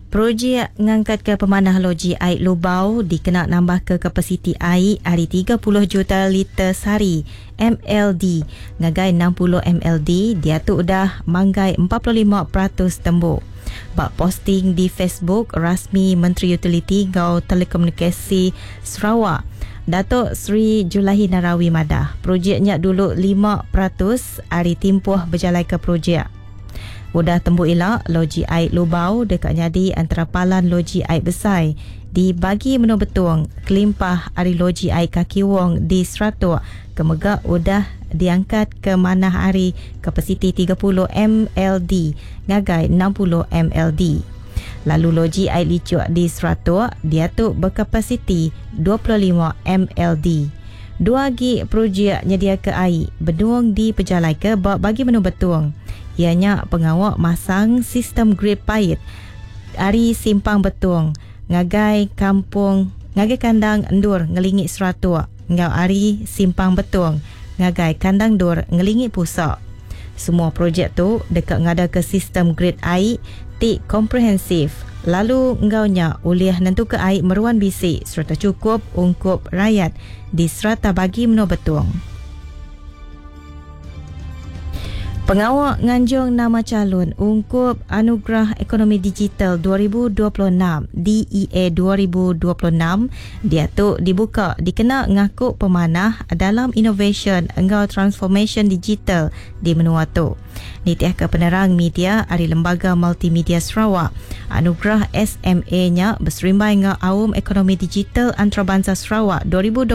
Projek ngangkat ke pemanah loji air Lubau dikena nambah ke kapasiti air hari 30 juta liter sehari MLD ngagai 60 MLD dia tu dah manggai 45% tembuk. Bak posting di Facebook rasmi Menteri Utiliti Gau Telekomunikasi Sarawak Datuk Sri Julahi Narawi madah projeknya dulu 5% hari tempoh berjalan ke projek. Udah tembuk elak loji air Lubau dekat nyadi antara palan loji air besar dibagi menu betung kelimpah hari loji air Kaki Wong di Seratuk kemegak udah diangkat ke manah hari kapasiti 30 MLD ngagai 60 MLD. Lalu loji air Licuk di Seratuk dia tu berkapasiti 25 MLD. Dua lagi projek nyedia ke air benung di pejalai ke bagi menu betung. Ianya pengawak masang sistem grid pait hari simpang betung ngagai kandang endur ngelingit Seratuk ngau hari simpang betung ngagai kandang dur ngelingit Pusak. Semua projek tu dekat ngada ke sistem grid air tik komprehensif. Lalu engaunya ulih nentu ke air meruan bisik serta cukup ungkup rakyat di serata bagi menu betung. Pengawak nganjung nama calon ungkup Anugerah Ekonomi Digital 2026 DEA 2026 dia tu dibuka dikena ngaku pemanah dalam innovation engau transformation digital di menua tu. Nitiah ke penerang media dari Lembaga Multimedia Sarawak Anugerah SMA-nya berserimbai dengan Awam Ekonomi Digital Antarabangsa Sarawak 2026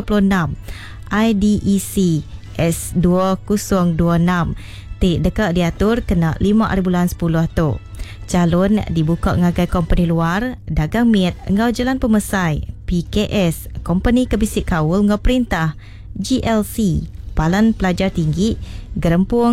IDEC S2026 dekat diatur kena 5 hari bulan 10 tu. Calon dibuka ngagai company luar, dagang miat ngau jalan pemesai, PKS, company kebisik kawul ngau perintah, GLC, palan pelajar tinggi, gerempung